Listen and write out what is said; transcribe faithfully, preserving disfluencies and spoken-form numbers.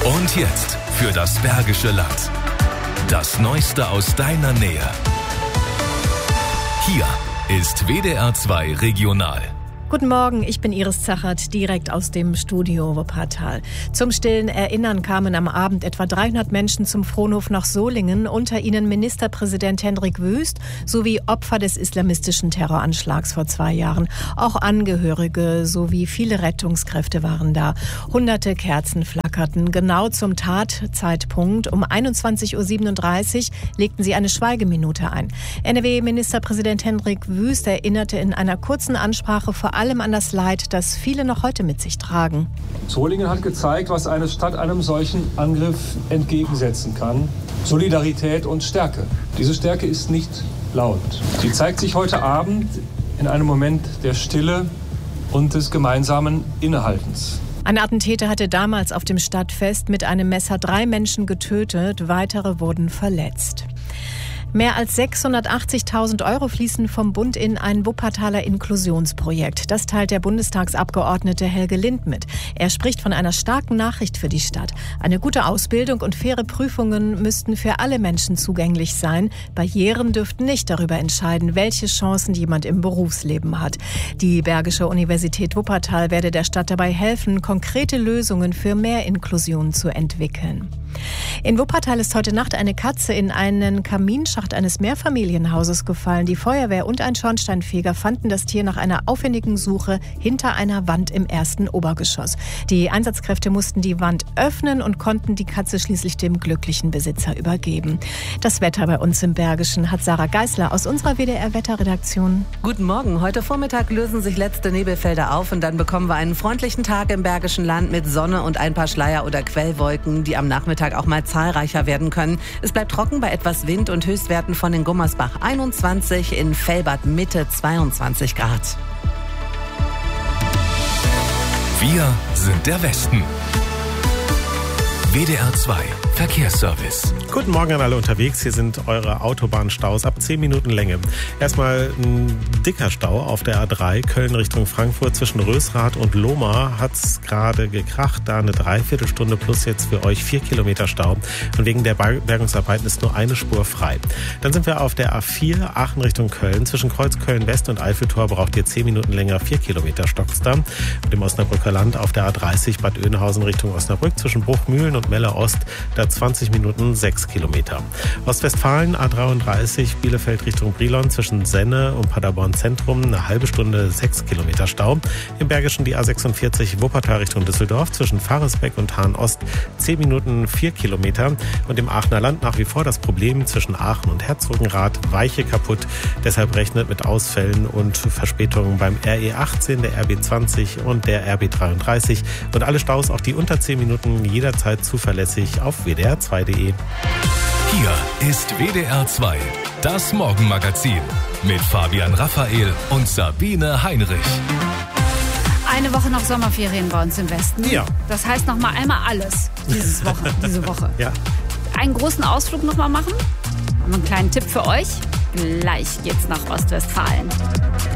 Und jetzt für das Bergische Land. Das Neueste aus deiner Nähe. Hier ist W D R zwei Regional. Guten Morgen, ich bin Iris Zachert, direkt aus dem Studio Wuppertal. Zum stillen Erinnern kamen am Abend etwa dreihundert Menschen zum Fronhof nach Solingen, unter ihnen Ministerpräsident Hendrik Wüst sowie Opfer des islamistischen Terroranschlags vor zwei Jahren. Auch Angehörige sowie viele Rettungskräfte waren da. Hunderte Kerzen flackerten. Genau zum Tatzeitpunkt um einundzwanzig Uhr siebenunddreißig legten sie eine Schweigeminute ein. N R W-Ministerpräsident Hendrik Wüst erinnerte in einer kurzen Ansprache vor allem an das Leid, das viele noch heute mit sich tragen. Solingen hat gezeigt, was eine Stadt einem solchen Angriff entgegensetzen kann. Solidarität und Stärke. Diese Stärke ist nicht laut. Sie zeigt sich heute Abend in einem Moment der Stille und des gemeinsamen Innehaltens. Ein Attentäter hatte damals auf dem Stadtfest mit einem Messer drei Menschen getötet, weitere wurden verletzt. Mehr als sechshundertachtzigtausend Euro fließen vom Bund in ein Wuppertaler Inklusionsprojekt. Das teilt der Bundestagsabgeordnete Helge Lind mit. Er spricht von einer starken Nachricht für die Stadt. Eine gute Ausbildung und faire Prüfungen müssten für alle Menschen zugänglich sein. Barrieren dürften nicht darüber entscheiden, welche Chancen jemand im Berufsleben hat. Die Bergische Universität Wuppertal werde der Stadt dabei helfen, konkrete Lösungen für mehr Inklusion zu entwickeln. In Wuppertal ist heute Nacht eine Katze in einen Kaminschacht eines Mehrfamilienhauses gefallen. Die Feuerwehr und ein Schornsteinfeger fanden das Tier nach einer aufwendigen Suche hinter einer Wand im ersten Obergeschoss. Die Einsatzkräfte mussten die Wand öffnen und konnten die Katze schließlich dem glücklichen Besitzer übergeben. Das Wetter bei uns im Bergischen hat Sarah Geisler aus unserer W D R-Wetterredaktion. Guten Morgen. Heute Vormittag lösen sich letzte Nebelfelder auf und dann bekommen wir einen freundlichen Tag im Bergischen Land mit Sonne und ein paar Schleier- oder Quellwolken, die am Nachmittag auch mal zahlreicher werden können. Es bleibt trocken bei etwas Wind und Höchstwerten von in Gummersbach einundzwanzig, in Velbert Mitte zweiundzwanzig Grad. Wir sind der Westen. W D R zwei Verkehrsservice. Guten Morgen an alle unterwegs. Hier sind eure Autobahnstaus ab zehn Minuten Länge. Erstmal ein dicker Stau auf der A drei, Köln Richtung Frankfurt. Zwischen Rösrath und Lohmar hat es gerade gekracht. Da eine Dreiviertelstunde plus jetzt für euch vier Kilometer Stau. Und wegen der Bergungsarbeiten ist nur eine Spur frei. Dann sind wir auf der A vier, Aachen Richtung Köln. Zwischen Kreuz Köln West und Eiffeltor braucht ihr zehn Minuten länger, vier Kilometer stockst da. Und im Osnabrücker Land auf der A dreißig, Bad Oeynhausen Richtung Osnabrück. Zwischen Bruchmühlen und Melle Ost, da zwanzig Minuten, sechs Kilometer. Ostwestfalen A dreiunddreißig, Bielefeld Richtung Brilon, zwischen Senne und Paderborn Zentrum eine halbe Stunde, sechs Kilometer Stau. Im Bergischen die A sechsundvierzig, Wuppertal Richtung Düsseldorf, zwischen Faresbeck und Hahn Ost zehn Minuten, vier Kilometer. Und im Aachener Land nach wie vor das Problem zwischen Aachen und Herzogenrath, Weiche kaputt. Deshalb rechnet mit Ausfällen und Verspätungen beim R E achtzehn, der R B zwanzig und der R B dreiunddreißig. Und alle Staus, auch die unter zehn Minuten, jederzeit zuverlässig auf w d r zwei punkt d e. Hier ist W D R zwei, das Morgenmagazin mit Fabian Raphael und Sabine Heinrich. Eine Woche noch Sommerferien bei uns im Westen. Ja. Das heißt noch mal einmal alles dieses Woche, diese Woche. Ja. Einen großen Ausflug noch mal machen. Haben wir einen kleinen Tipp für euch. Gleich geht's nach Ostwestfalen.